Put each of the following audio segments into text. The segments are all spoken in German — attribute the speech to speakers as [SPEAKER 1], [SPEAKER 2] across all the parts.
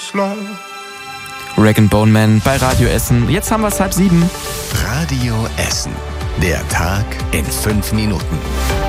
[SPEAKER 1] Rag & Bone Man bei Radio Essen. Jetzt haben wir es 6:30.
[SPEAKER 2] Radio Essen. Der Tag in 5 Minuten.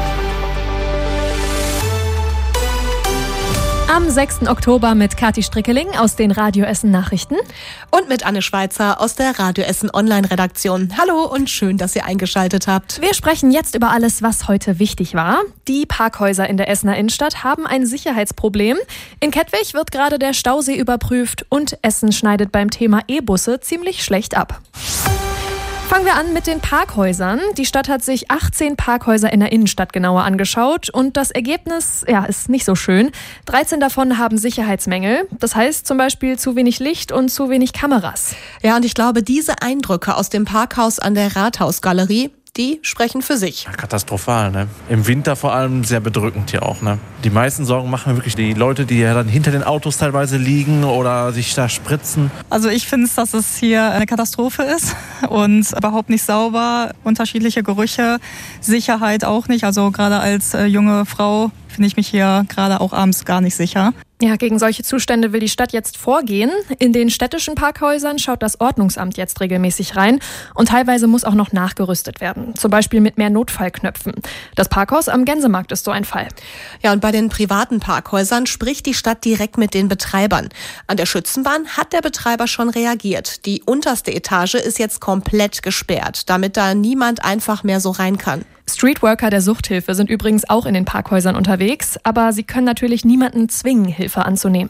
[SPEAKER 3] Am 6. Oktober mit Kathi Strickeling aus den Radio Essen Nachrichten.
[SPEAKER 4] Und mit Anne Schweizer aus der Radio Essen Online-Redaktion. Hallo und schön, dass ihr eingeschaltet habt.
[SPEAKER 3] Wir sprechen jetzt über alles, was heute wichtig war. Die Parkhäuser in der Essener Innenstadt haben ein Sicherheitsproblem. In Kettwig wird gerade der Stausee überprüft und Essen schneidet beim Thema E-Busse ziemlich schlecht ab. Fangen wir an mit den Parkhäusern. Die Stadt hat sich 18 Parkhäuser in der Innenstadt genauer angeschaut und das Ergebnis ist nicht so schön. 13 davon haben Sicherheitsmängel. Das heißt zum Beispiel zu wenig Licht und zu wenig Kameras.
[SPEAKER 4] Ja, und ich glaube, diese Eindrücke aus dem Parkhaus an der Rathausgalerie, die sprechen für sich.
[SPEAKER 5] Ja, katastrophal, ne? Im Winter vor allem sehr bedrückend hier auch, ne? Die meisten Sorgen machen mir wirklich die Leute, die ja dann hinter den Autos teilweise liegen oder sich da spritzen.
[SPEAKER 6] Also ich finde, dass es hier eine Katastrophe ist und überhaupt nicht sauber, unterschiedliche Gerüche, Sicherheit auch nicht. Also gerade als junge Frau finde ich mich hier gerade auch abends gar nicht sicher.
[SPEAKER 3] Ja, gegen solche Zustände will die Stadt jetzt vorgehen. In den städtischen Parkhäusern schaut das Ordnungsamt jetzt regelmäßig rein und teilweise muss auch noch nachgerüstet werden. Zum Beispiel mit mehr Notfallknöpfen. Das Parkhaus am Gänsemarkt ist so ein Fall.
[SPEAKER 4] Ja, und bei den privaten Parkhäusern spricht die Stadt direkt mit den Betreibern. An der Schützenbahn hat der Betreiber schon reagiert. Die unterste Etage ist jetzt komplett gesperrt, damit da niemand einfach mehr so rein kann.
[SPEAKER 3] Streetworker der Suchthilfe sind übrigens auch in den Parkhäusern unterwegs, aber sie können natürlich niemanden zwingen, Hilfe anzunehmen.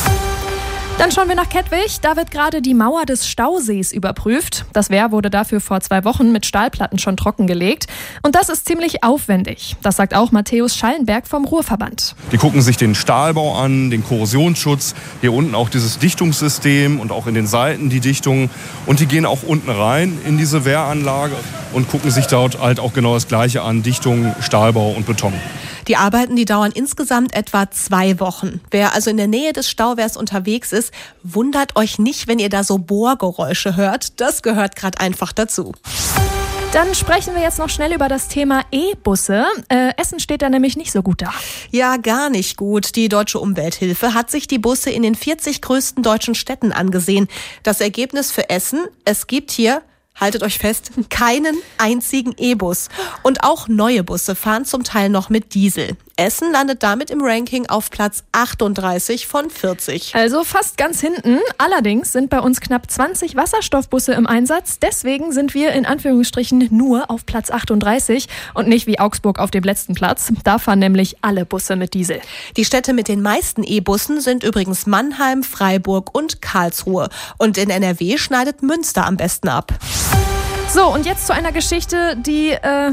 [SPEAKER 3] Dann schauen wir nach Kettwig. Da wird gerade die Mauer des Stausees überprüft. Das Wehr wurde dafür vor 2 Wochen mit Stahlplatten schon trockengelegt. Und das ist ziemlich aufwendig. Das sagt auch Matthäus Schallenberg vom Ruhrverband.
[SPEAKER 7] Die gucken sich den Stahlbau an, den Korrosionsschutz, hier unten auch dieses Dichtungssystem und auch in den Seiten die Dichtung. Und die gehen auch unten rein in diese Wehranlage und gucken sich dort halt auch genau das Gleiche an, Dichtung, Stahlbau und Beton.
[SPEAKER 4] Die Arbeiten, die dauern insgesamt etwa 2 Wochen. Wer also in der Nähe des Stauwehrs unterwegs ist, wundert euch nicht, wenn ihr da so Bohrgeräusche hört. Das gehört gerade einfach dazu.
[SPEAKER 3] Dann sprechen wir jetzt noch schnell über das Thema E-Busse. Essen steht da nämlich nicht so gut da.
[SPEAKER 4] Ja, gar nicht gut. Die Deutsche Umwelthilfe hat sich die Busse in den 40 größten deutschen Städten angesehen. Das Ergebnis für Essen: Es gibt hier, haltet euch fest, keinen einzigen E-Bus. Und auch neue Busse fahren zum Teil noch mit Diesel. Essen landet damit im Ranking auf Platz 38 von 40.
[SPEAKER 3] Also fast ganz hinten. Allerdings sind bei uns knapp 20 Wasserstoffbusse im Einsatz. Deswegen sind wir in Anführungsstrichen nur auf Platz 38 und nicht wie Augsburg auf dem letzten Platz. Da fahren nämlich alle Busse mit Diesel.
[SPEAKER 4] Die Städte mit den meisten E-Bussen sind übrigens Mannheim, Freiburg und Karlsruhe. Und in NRW schneidet Münster am besten ab.
[SPEAKER 3] So, und jetzt zu einer Geschichte, die,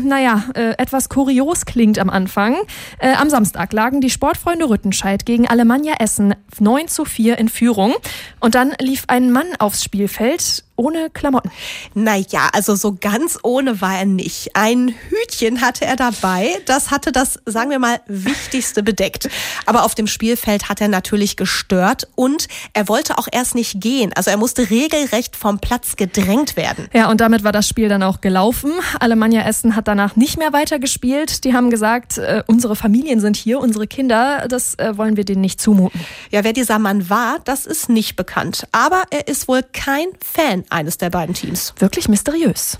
[SPEAKER 3] etwas kurios klingt am Anfang. Am Samstag lagen die Sportfreunde Rüttenscheid gegen Alemannia Essen 9:4 in Führung. Und dann lief ein Mann aufs Spielfeld ohne Klamotten.
[SPEAKER 4] Naja, also so ganz ohne war er nicht. Ein Hütchen hatte er dabei. Das hatte das, sagen wir mal, Wichtigste bedeckt. Aber auf dem Spielfeld hat er natürlich gestört und er wollte auch erst nicht gehen. Also er musste regelrecht vom Platz gedrängt werden.
[SPEAKER 3] Ja, und damit war das Spiel dann auch gelaufen. Alemannia Essen hat danach nicht mehr weitergespielt. Die haben gesagt, unsere Familien sind hier, unsere Kinder, das wollen wir denen nicht zumuten.
[SPEAKER 4] Ja, wer dieser Mann war, das ist nicht bekannt. Aber er ist wohl kein Fan eines der beiden Teams.
[SPEAKER 3] Wirklich mysteriös.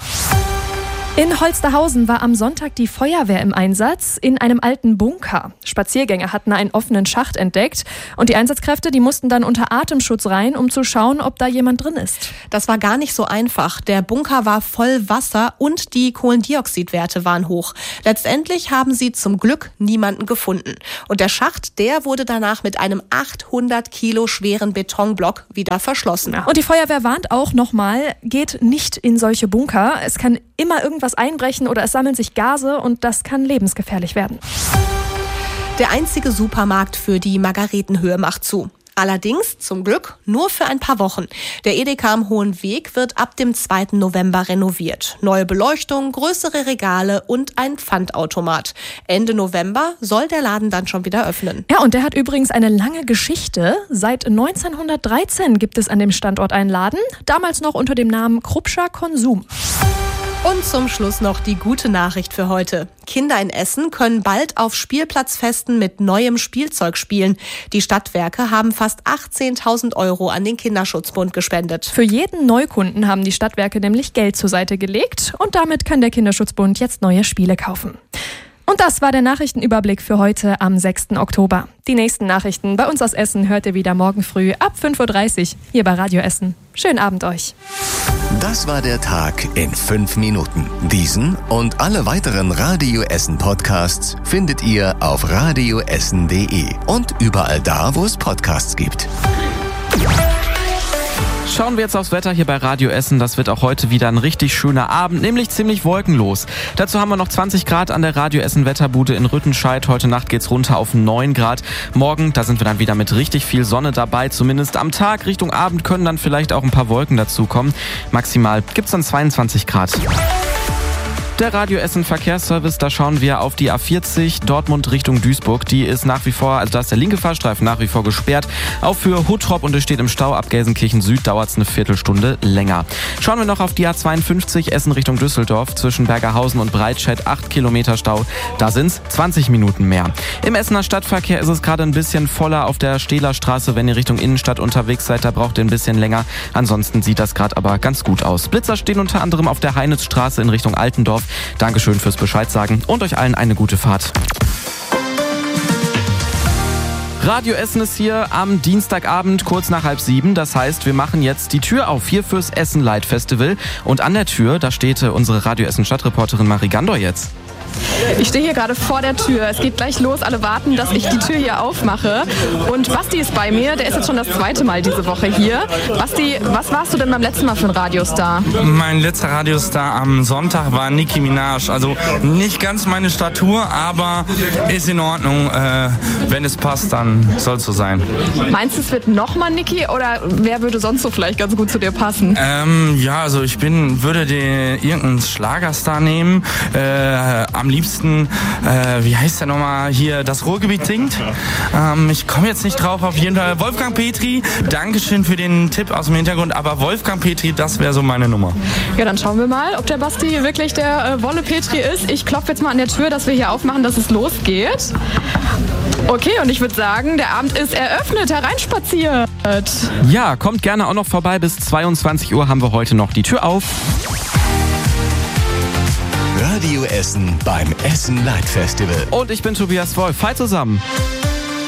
[SPEAKER 3] In Holsterhausen war am Sonntag die Feuerwehr im Einsatz in einem alten Bunker. Spaziergänger hatten einen offenen Schacht entdeckt und die Einsatzkräfte, die mussten dann unter Atemschutz rein, um zu schauen, ob da jemand drin ist.
[SPEAKER 4] Das war gar nicht so einfach. Der Bunker war voll Wasser und die Kohlendioxidwerte waren hoch. Letztendlich haben sie zum Glück niemanden gefunden. Und der Schacht, der wurde danach mit einem 800 Kilo schweren Betonblock wieder verschlossen.
[SPEAKER 3] Und die Feuerwehr warnt auch nochmal, geht nicht in solche Bunker. Es kann immer irgendwas einbrechen oder es sammeln sich Gase und das kann lebensgefährlich werden.
[SPEAKER 4] Der einzige Supermarkt für die Margaretenhöhe macht zu. Allerdings, zum Glück, nur für ein paar Wochen. Der Edeka am Hohen Weg wird ab dem 2. November renoviert. Neue Beleuchtung, größere Regale und ein Pfandautomat. Ende November soll der Laden dann schon wieder öffnen.
[SPEAKER 3] Ja, und der hat übrigens eine lange Geschichte. Seit 1913 gibt es an dem Standort einen Laden, damals noch unter dem Namen Kruppscher Konsum.
[SPEAKER 4] Und zum Schluss noch die gute Nachricht für heute. Kinder in Essen können bald auf Spielplatzfesten mit neuem Spielzeug spielen. Die Stadtwerke haben fast 18.000 € an den Kinderschutzbund gespendet.
[SPEAKER 3] Für jeden Neukunden haben die Stadtwerke nämlich Geld zur Seite gelegt und damit kann der Kinderschutzbund jetzt neue Spiele kaufen. Und das war der Nachrichtenüberblick für heute am 6. Oktober. Die nächsten Nachrichten bei uns aus Essen hört ihr wieder morgen früh ab 5.30 Uhr hier bei Radio Essen. Schönen Abend euch.
[SPEAKER 2] Das war der Tag in 5 Minuten. Diesen und alle weiteren Radio Essen Podcasts findet ihr auf radioessen.de und überall da, wo es Podcasts gibt.
[SPEAKER 1] Schauen wir jetzt aufs Wetter hier bei Radio Essen. Das wird auch heute wieder ein richtig schöner Abend, nämlich ziemlich wolkenlos. Dazu haben wir noch 20 Grad an der Radio Essen Wetterbude in Rüttenscheid. Heute Nacht geht's runter auf 9 Grad. Morgen, da sind wir dann wieder mit richtig viel Sonne dabei. Zumindest am Tag. Richtung Abend können dann vielleicht auch ein paar Wolken dazukommen. Maximal gibt's dann 22 Grad. Der Radio Essen Verkehrsservice, da schauen wir auf die A40 Dortmund Richtung Duisburg. Die ist nach wie vor, also da ist der linke Fahrstreifen nach wie vor gesperrt. Auch für Huttrop und es steht im Stau ab Gelsenkirchen Süd, dauert es eine Viertelstunde länger. Schauen wir noch auf die A52 Essen Richtung Düsseldorf. Zwischen Bergerhausen und Breitscheid 8 Kilometer Stau. Da sind es 20 Minuten mehr. Im Essener Stadtverkehr ist es gerade ein bisschen voller auf der Stehlerstraße. Wenn ihr Richtung Innenstadt unterwegs seid, da braucht ihr ein bisschen länger. Ansonsten sieht das gerade aber ganz gut aus. Blitzer stehen unter anderem auf der Heinitzstraße in Richtung Altendorf. Dankeschön fürs Bescheid sagen und euch allen eine gute Fahrt. Radio Essen ist hier am Dienstagabend kurz nach 6:30. Das heißt, wir machen jetzt die Tür auf hier fürs Essen Light Festival. Und an der Tür, da steht unsere Radio Essen Stadtreporterin Marie Gandor jetzt.
[SPEAKER 8] Ich stehe hier gerade vor der Tür. Es geht gleich los. Alle warten, dass ich die Tür hier aufmache. Und Basti ist bei mir. Der ist jetzt schon das 2. Mal diese Woche hier. Basti, was warst du denn beim letzten Mal für ein Radiostar?
[SPEAKER 9] Mein letzter Radiostar am Sonntag war Nicki Minaj. Also nicht ganz meine Statur, aber ist in Ordnung. Wenn es passt, dann soll es so sein.
[SPEAKER 8] Meinst du, es wird nochmal Nicki oder wer würde sonst so vielleicht ganz gut zu dir passen?
[SPEAKER 9] Ja, also ich würde irgendeinen Schlagerstar nehmen. Am liebsten, wie heißt der nochmal hier, das Ruhrgebiet singt. Ich komme jetzt nicht drauf, auf jeden Fall. Wolfgang Petri, Dankeschön für den Tipp aus dem Hintergrund, aber Wolfgang Petri, das wäre so meine Nummer.
[SPEAKER 8] Ja, dann schauen wir mal, ob der Basti wirklich der Wolle Petri ist. Ich klopfe jetzt mal an der Tür, dass wir hier aufmachen, dass es losgeht. Okay, und ich würde sagen, der Abend ist eröffnet, hereinspaziert.
[SPEAKER 1] Ja, kommt gerne auch noch vorbei. Bis 22 Uhr haben wir heute noch die Tür auf.
[SPEAKER 2] Radio Essen beim Essen Light Festival.
[SPEAKER 1] Und ich bin Tobias Wolf. Hi zusammen.